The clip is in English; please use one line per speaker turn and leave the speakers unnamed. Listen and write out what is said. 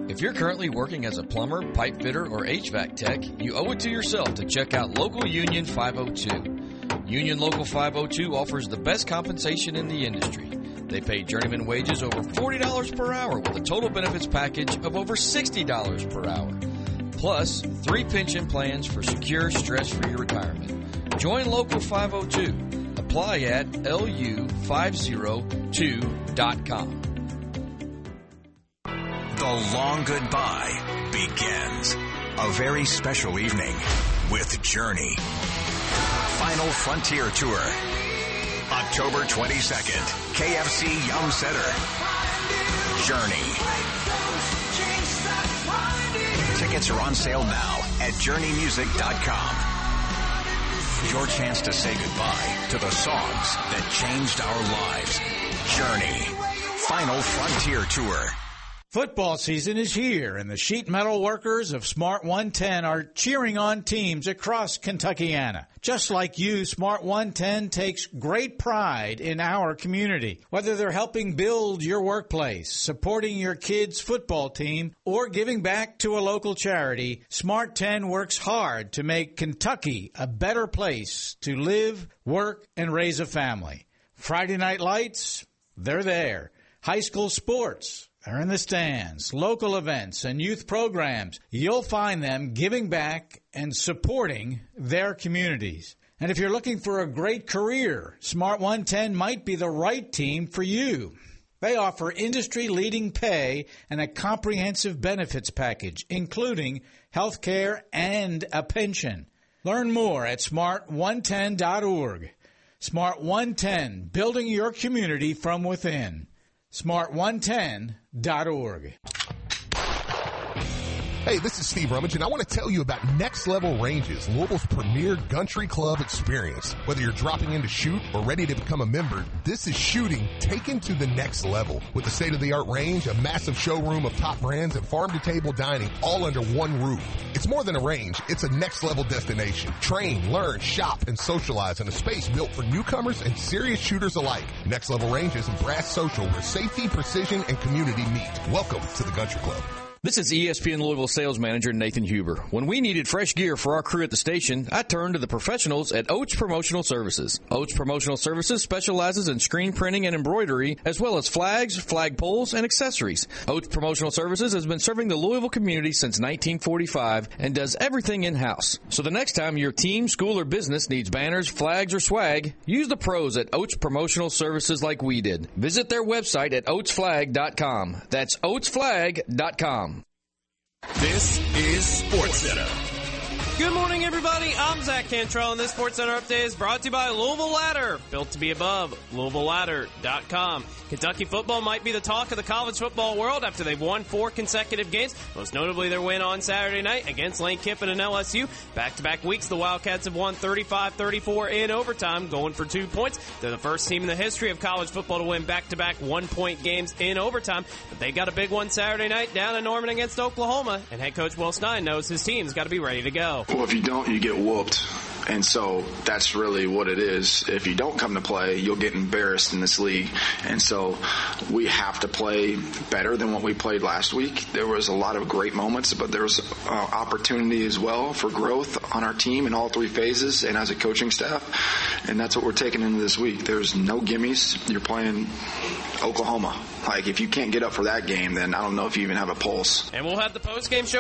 If you're currently working as a plumber, pipe fitter, or HVAC tech, you owe it to yourself to check out Local Union 502. Union Local 502 offers the best compensation in the industry. They pay journeyman wages over $40 per hour with a total benefits package of over $60 per hour. Plus, 3 pension plans for secure, stress-free retirement. Join Local 502. Apply at lu502.com.
The long goodbye begins. A very special evening with Journey. Final Frontier Tour. October 22nd, KFC Yum Center. Journey. Tickets are on sale now at journeymusic.com. Your chance to say goodbye to the songs that changed our lives. Journey. Final Frontier Tour.
Football season is here, and the sheet metal workers of Smart 110 are cheering on teams across Kentuckiana. Just like you, Smart 110 takes great pride in our community. Whether they're helping build your workplace, supporting your kids' football team, or giving back to a local charity, Smart 10 works hard to make Kentucky a better place to live, work, and raise a family. Friday Night Lights, they're there. High school sports, they're in the stands. Local events and youth programs, you'll find them giving back and supporting their communities. And if you're looking for a great career, Smart 110 might be the right team for you. They offer industry-leading pay and a comprehensive benefits package, including health care and a pension. Learn more at smart110.org. Smart 110, building your community from within. smart110.org.
Hey, this is Steve Rummage, and I want to tell you about Next Level Ranges, Louisville's premier country club experience. Whether you're dropping in to shoot or ready to become a member, this is shooting taken to the next level. With a state-of-the-art range, a massive showroom of top brands, and farm-to-table dining all under one roof. It's more than a range. It's a next-level destination. Train, learn, shop, and socialize in a space built for newcomers and serious shooters alike. Next Level Ranges and Brass Social, where safety, precision, and community meet. Welcome to the country club.
This is ESPN Louisville sales manager Nathan Huber. When we needed fresh gear for our crew at the station, I turned to the professionals at Oates Promotional Services. Oates Promotional Services specializes in screen printing and embroidery, as well as flags, flag poles, and accessories. Oates Promotional Services has been serving the Louisville community since 1945 and does everything in-house. So the next time your team, school, or business needs banners, flags, or swag, use the pros at Oates Promotional Services like we did. Visit their website at oatesflag.com. That's oatesflag.com.
This is SportsCenter.
Good morning, everybody. I'm Zach Cantrell, and this SportsCenter update is brought to you by Louisville Ladder, built to be above, LouisvilleLadder.com. Kentucky football might be the talk of the college football world after they've won 4 consecutive games, most notably their win on Saturday night against Lane Kiffin and LSU. Back-to-back weeks, the Wildcats have won 35-34 in overtime, going for 2 points. They're the first team in the history of college football to win back-to-back 1-point games in overtime, but they got a big one Saturday night down in Norman against Oklahoma, and head coach Will Stein knows his team's got to be ready to go.
Well, if you don't, you get whooped. And so that's really what it is. If you don't come to play, you'll get embarrassed in this league. And so we have to play better than what we played last week. There was a lot of great moments, but there was opportunity as well for growth on our team in all 3 phases and as a coaching staff. And that's what we're taking into this week. There's no gimmies. You're playing Oklahoma. Like, if you can't get up for that game, then I don't know if you even have a pulse.
And we'll have the post-game show